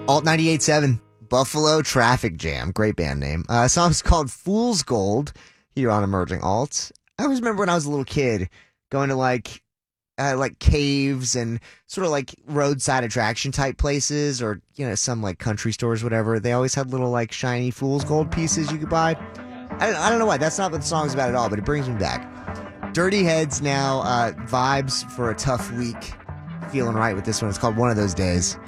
Alt 98.7, Buffalo Traffic Jam. Great band name. Song's called Fool's Gold here on Emerging Alt. I always remember when I was a little kid going to like caves and sort of like roadside attraction type places or, some like country stores, whatever. They always had little like shiny Fool's Gold pieces you could buy. I don't know why. That's not what the song's about at all, but it brings me back. Dirty Heads now, vibes for a tough week. Feeling right with this one. It's called One of Those Days.